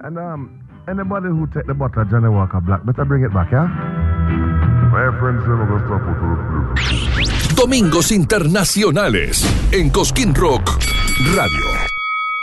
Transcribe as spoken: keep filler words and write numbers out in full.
And um, anybody who take the bottle of Johnny Walker Black, better bring it back, yeah? My friends say no stop with Domingos Internacionales en Cosquín Rock Radio.